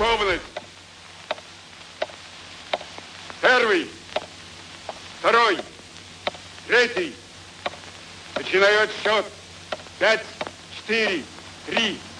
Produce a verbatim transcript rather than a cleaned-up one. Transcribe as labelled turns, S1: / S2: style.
S1: готовность. Первый, второй, третий. Начинаю отсчет. Пять, четыре, три,